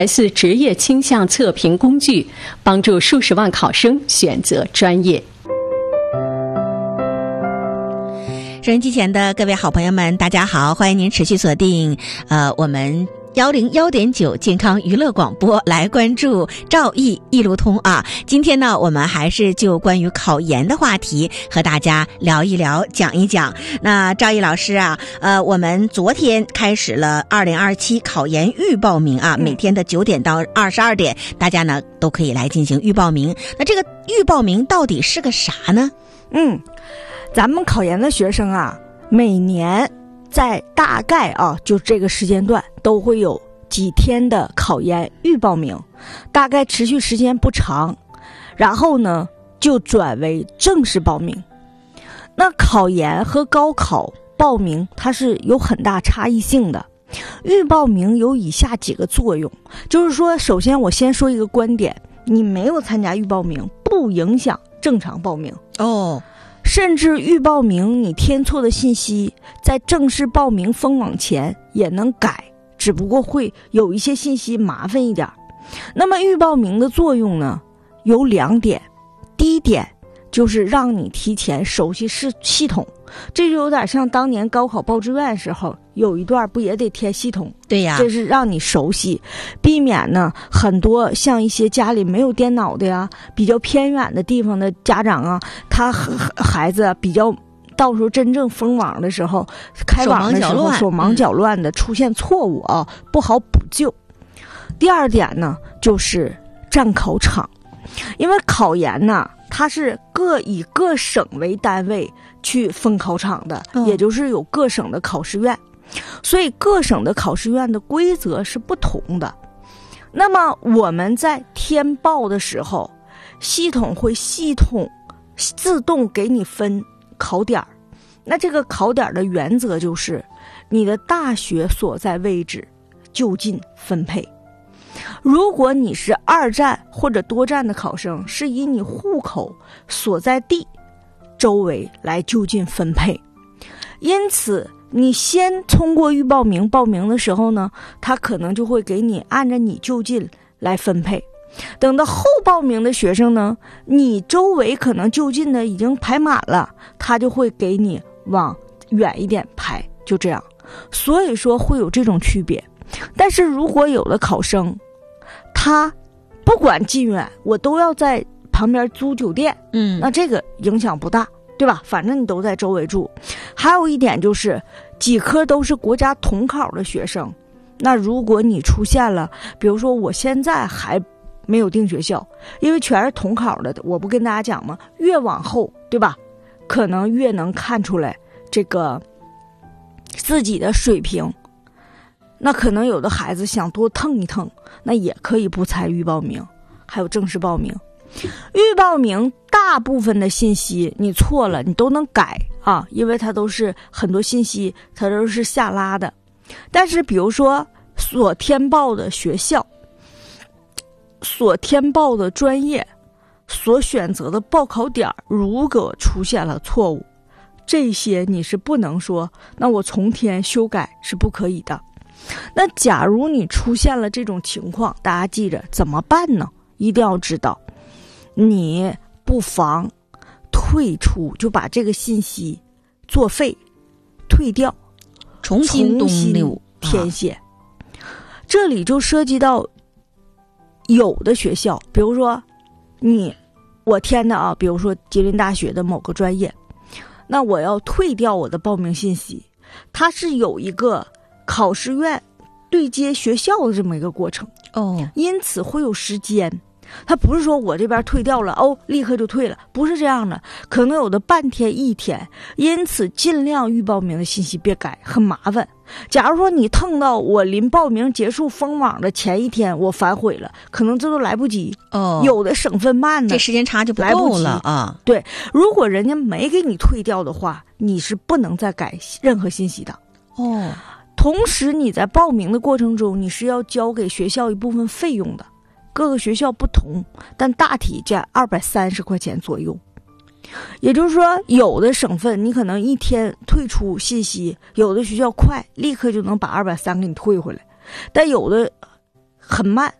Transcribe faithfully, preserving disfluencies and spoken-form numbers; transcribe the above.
S 职业倾向测评工具，帮助数十万考生选择专业。 收音机前的各位好朋友们，大家好，欢迎您持续锁定呃我们幺零幺点九健康娱乐广播，来关注赵毅一路通啊。今天呢，我们还是就关于考研的话题和大家聊一聊，讲一讲。那赵毅老师啊，呃，我们昨天开始了二零二七考研预报名啊，每天的九点到二十二点，大家呢都可以来进行预报名。那这个预报名到底是个啥呢？ 嗯，咱们考研的学生啊，每年在大概啊，就这个时间段都会有几天的考研预报名，大概持续时间不长，然后呢就转为正式报名。那考研和高考报名它是有很大差异性的。预报名有以下几个作用，就是说，首先我先说一个观点，你没有参加预报名不影响正常报名哦。 甚至预报名你填错的信息在正式报名封网前也能改，只不过会有一些信息麻烦一点。那么预报名的作用呢有两点，第一点就是让你提前熟悉系系统，这就有点像当年高考报志愿的时候有一段不也得填系统？ 对呀， 这是让你熟悉，避免呢很多像一些家里没有电脑的呀，比较偏远的地方的家长啊，他孩子比较到时候真正封网的时候，开网的时候手忙脚乱的出现错误啊，嗯、不好补救。第二点呢就是占考场，因为考研呢它是各以各省为单位去分考场的，嗯、也就是有各省的考试院，所以各省的考试院的规则是不同的。那么我们在填报的时候，系统会系统自动给你分考点。那这个考点的原则就是你的大学所在位置就近分配。如果你是二站或者多站的考生，是以你户口所在地周围来就近分配。因此你先通过预报名报名的时候呢，他可能就会给你按照你就近来分配。等到后报名的学生呢，你周围可能就近的已经排满了，他就会给你往远一点排，就这样。所以说会有这种区别。但是如果有的考生他不管近远我都要在旁边租酒店，嗯，那这个影响不大，对吧？反正你都在周围住。还有一点就是几科都是国家统考的学生，那如果你出现了比如说我现在还没有定学校，因为全是统考的，我不跟大家讲吗？越往后，对吧，可能越能看出来这个自己的水平。那可能有的孩子想多腾一腾，那也可以不参与报名，还有正式报名。预报名大部分的信息你错了你都能改啊，因为它都是很多信息它都是下拉的。但是比如说所填报的学校、所填报的专业、所选择的报考点，如果出现了错误，这些你是不能说那我重填修改，是不可以的。那假如你出现了这种情况，大家记着怎么办呢？一定要知道，你不妨退出，就把这个信息作废退掉， 重新登录填写、啊、这里就涉及到有的学校，比如说你我填的啊，比如说吉林大学的某个专业，那我要退掉我的报名信息，它是有一个考试院对接学校的这么一个过程哦， 因此会有时间。它不是说我这边退掉了哦，立刻就退了，不是这样的，可能有的半天一天，因此尽量预报名的信息别改，很麻烦。假如说你腾到我临报名结束封网的前一天我反悔了，可能这都来不及哦。 有的省份慢呢， 这时间差就不够了啊。 对，如果人家没给你退掉的话，你是不能再改任何信息的哦。 同时你在报名的过程中，你是要交给学校一部分费用的，各个学校不同，但大体在二百三十块钱左右。也就是说，有的省份你可能一天退出信息，有的学校快，立刻就能把二百三给你退回来，但有的很慢。